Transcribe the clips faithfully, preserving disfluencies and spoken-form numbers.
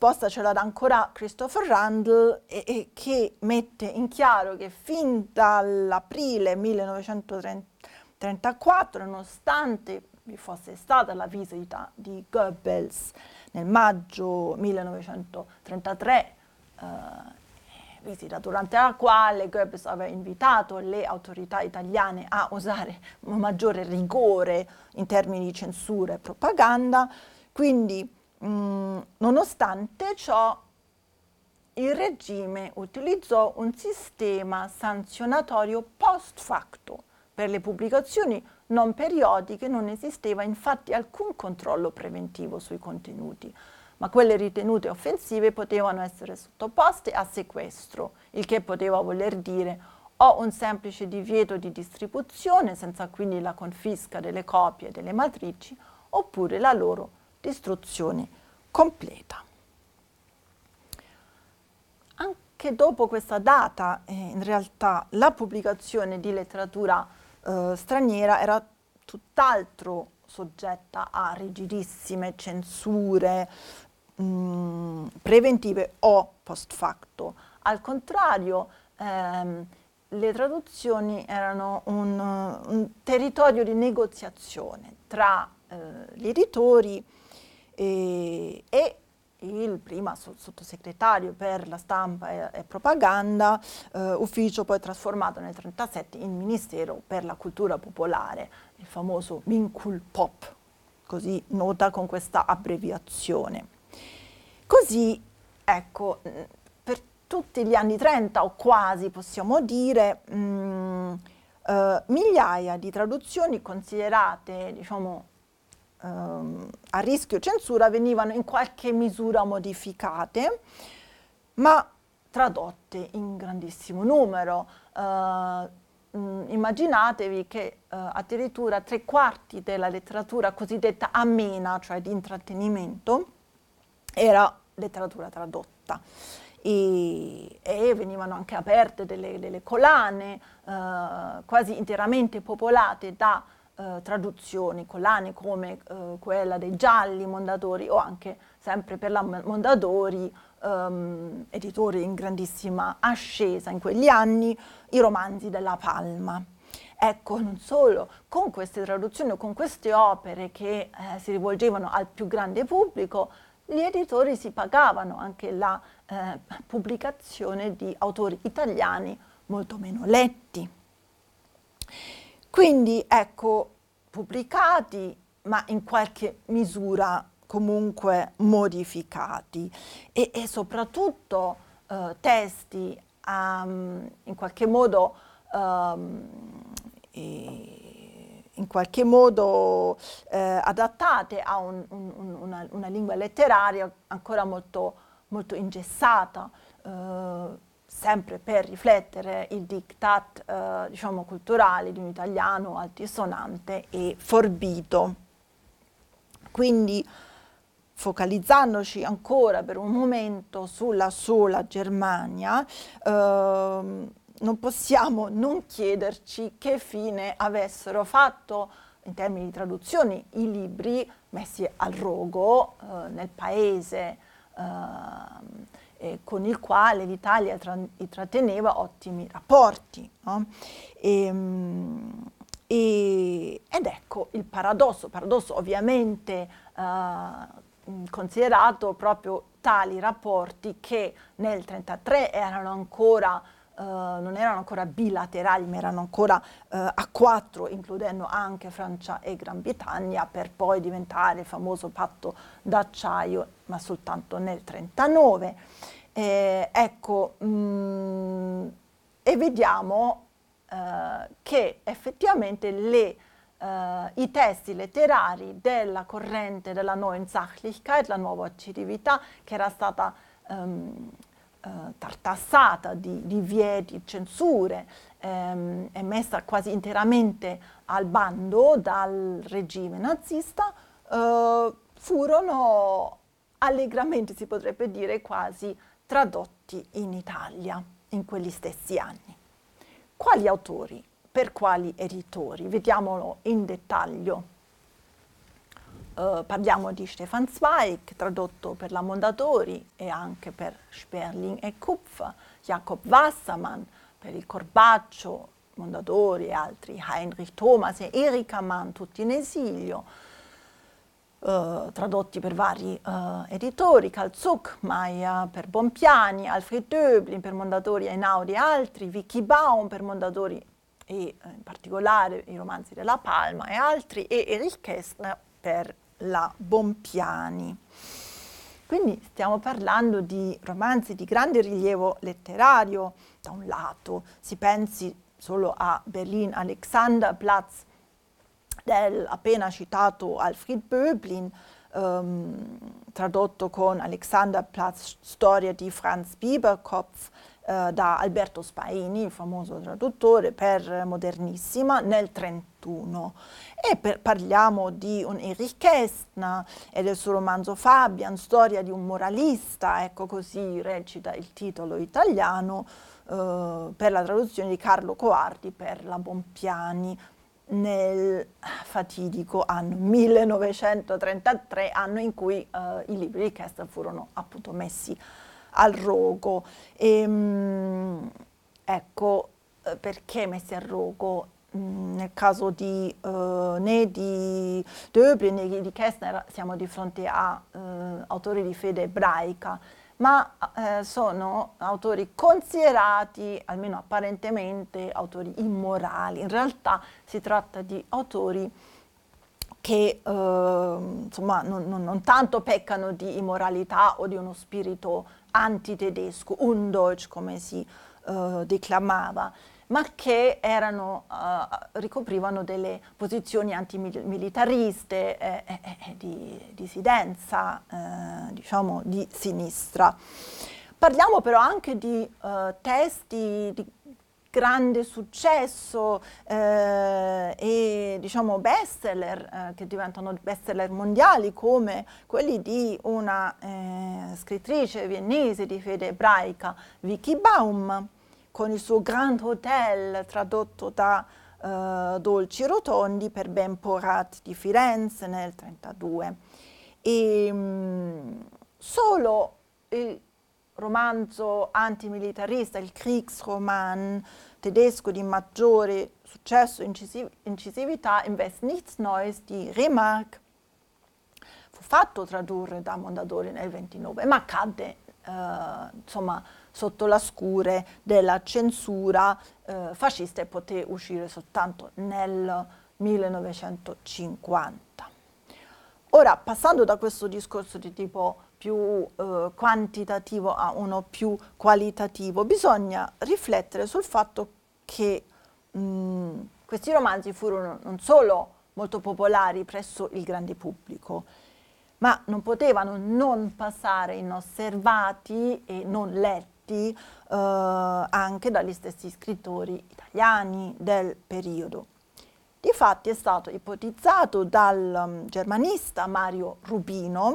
risposta ce la dà ancora Christopher Randall, e, e che mette in chiaro che fin dall'aprile millenovecentotrentaquattro, nonostante vi fosse stata la visita di Goebbels nel maggio millenovecentotrentatré, eh, visita durante la quale Goebbels aveva invitato le autorità italiane a usare un maggiore rigore in termini di censura e propaganda, quindi mh, nonostante ciò il regime utilizzò un sistema sanzionatorio post facto. Per le pubblicazioni non periodiche non esisteva infatti alcun controllo preventivo sui contenuti, ma quelle ritenute offensive potevano essere sottoposte a sequestro, il che poteva voler dire o un semplice divieto di distribuzione, senza quindi la confisca delle copie e delle matrici, oppure la loro distruzione completa. Anche dopo questa data, eh, in realtà, la pubblicazione di letteratura eh, straniera era tutt'altro soggetta a rigidissime censure mh, preventive o post facto. Al contrario, ehm, le traduzioni erano un, un territorio di negoziazione tra eh, gli editori e, e il prima sottosegretario per la stampa e, e propaganda, eh, ufficio poi trasformato nel trentasette in Ministero per la Cultura Popolare, il famoso Minkulpop, così nota con questa abbreviazione. Così, ecco, per tutti gli anni trenta, o quasi possiamo dire, mh, eh, migliaia di traduzioni considerate, diciamo, Uh, a rischio censura venivano in qualche misura modificate, ma tradotte in grandissimo numero. Uh, mh, immaginatevi che uh, addirittura tre quarti della letteratura cosiddetta amena, cioè di intrattenimento, era letteratura tradotta. E, e venivano anche aperte delle, delle collane uh, quasi interamente popolate da Uh, traduzioni, collane come uh, quella dei Gialli Mondadori, o anche sempre per la Mondadori, um, editore in grandissima ascesa in quegli anni, i romanzi della Palma. Ecco, non solo, con queste traduzioni o con queste opere che eh, si rivolgevano al più grande pubblico, gli editori si pagavano anche la eh, pubblicazione di autori italiani molto meno letti. Quindi, ecco, pubblicati, ma in qualche misura comunque modificati, e, e soprattutto eh, testi um, in qualche modo, um, e, in qualche modo eh, adattate a un, un, una, una lingua letteraria ancora molto, molto ingessata, eh, sempre per riflettere il diktat eh, diciamo culturale di un italiano altisonante e forbito. Quindi, focalizzandoci ancora per un momento sulla sola Germania, eh, non possiamo non chiederci che fine avessero fatto in termini di traduzioni i libri messi al rogo eh, nel paese eh, Eh, con il quale l'Italia tra intratteneva ottimi rapporti. No? E, e, ed ecco il paradosso, paradosso ovviamente eh, considerato proprio tali rapporti che nel trentatré erano ancora, eh, non erano ancora bilaterali, ma erano ancora eh, a quattro, includendo anche Francia e Gran Bretagna, per poi diventare il famoso patto d'acciaio, ma soltanto nel trentanove. Eh, ecco, mh, e vediamo eh, che effettivamente le, eh, i testi letterari della corrente della Neuen Sachlichkeit, la nuova oggettività, che era stata ehm, eh, tartassata di divieti, censure, ehm, e messa quasi interamente al bando dal regime nazista, eh, furono allegramente, si potrebbe dire, quasi tradotti in Italia in quegli stessi anni. Quali autori? Per quali editori? Vediamolo in dettaglio. Uh, Uh, parliamo di Stefan Zweig, tradotto per la Mondadori e anche per Sperling e Kupfer, Jakob Wassermann per il Corbaccio, Mondadori e altri, Heinrich Thomas e Erika Mann, tutti in esilio, uh, tradotti per vari uh, editori, Karl Zuckmayer per Bompiani, Alfred Döblin per Mondadori, Einaudi e altri, Vicky Baum per Mondadori e eh, in particolare i romanzi della Palma e altri, e Erich Kästner per la Bompiani. Quindi stiamo parlando di romanzi di grande rilievo letterario. Da un lato si pensi solo a Berlin Alexanderplatz del appena citato Alfred Döblin, ehm, tradotto con Alexanderplatz, storia di Franz Bieberkopf, eh, da Alberto Spaini, il famoso traduttore, per Modernissima nel trentuno. E per, parliamo di un Erich Kästner e del suo romanzo Fabian, storia di un moralista, ecco così recita il titolo italiano, eh, per la traduzione di Carlo Coardi per la Bompiani nel fatidico anno millenovecentotrentatré, anno in cui eh, i libri di Kästner furono appunto messi al rogo. E, mh, ecco, eh, perché messi al rogo? Mh, nel caso di, eh, né di Döblin né di Kästner siamo di fronte a eh, autori di fede ebraica, ma eh, sono autori considerati, almeno apparentemente, autori immorali. In realtà si tratta di autori che eh, insomma non, non, non tanto peccano di immoralità o di uno spirito antitedesco, Undeutsch come si eh, declamava, ma che erano, uh, ricoprivano delle posizioni antimilitariste, eh, eh, eh, di dissidenza, eh, diciamo, di sinistra. Parliamo però anche di uh, testi di grande successo eh, e diciamo bestseller, eh, che diventano bestseller mondiali, come quelli di una eh, scrittrice viennese di fede ebraica, Vicky Baum, con il suo Grand Hotel, tradotto da uh, Dolci Rotondi per Ben Porat di Firenze nel trentadue. E mh, solo il romanzo antimilitarista, il Kriegsroman tedesco di maggiore successo e incisiv incisività, In West nichts Neues di Remarque, fu fatto tradurre da Mondadori nel ventinove, ma cadde uh, insomma sotto la scure della censura eh, fascista e poté uscire soltanto nel millenovecentocinquanta. Ora, passando da questo discorso di tipo più eh, quantitativo a uno più qualitativo, bisogna riflettere sul fatto che mh, questi romanzi furono non solo molto popolari presso il grande pubblico, ma non potevano non passare inosservati e non letti eh, anche dagli stessi scrittori italiani del periodo. Difatti è stato ipotizzato dal um, germanista Mario Rubino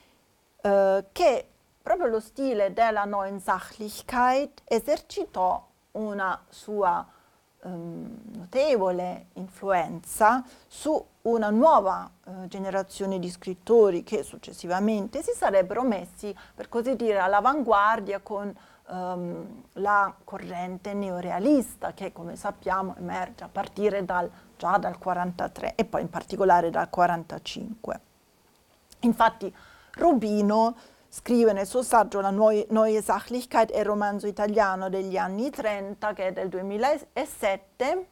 eh, che proprio lo stile della Neuen Sachlichkeit esercitò una sua um, notevole influenza su una nuova eh, generazione di scrittori che successivamente si sarebbero messi, per così dire, all'avanguardia con um, la corrente neorealista che, come sappiamo, emerge a partire dal, già dal quarantatré e poi in particolare dal quarantacinque. Infatti Rubino scrive nel suo saggio La Neue Sachlichkeit, è il romanzo italiano degli anni trenta, che è del duemilasette,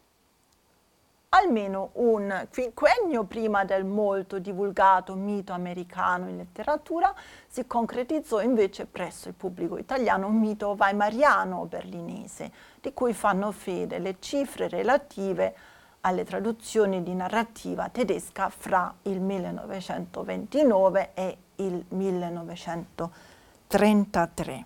almeno un quinquennio prima del molto divulgato mito americano in letteratura, si concretizzò invece presso il pubblico italiano un mito weimariano berlinese, di cui fanno fede le cifre relative alle traduzioni di narrativa tedesca fra il millenovecentoventinove e il millenovecentotrentatré.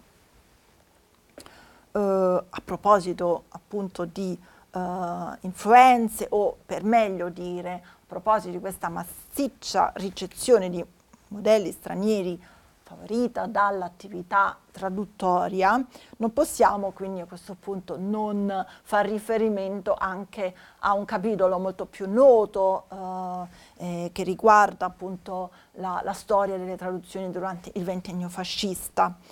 Uh, a proposito appunto di Uh, influenze, o per meglio dire, a proposito di questa massiccia ricezione di modelli stranieri favorita dall'attività traduttoria, non possiamo quindi a questo punto non far riferimento anche a un capitolo molto più noto eh, eh, che riguarda appunto la, la storia delle traduzioni durante il ventennio fascista.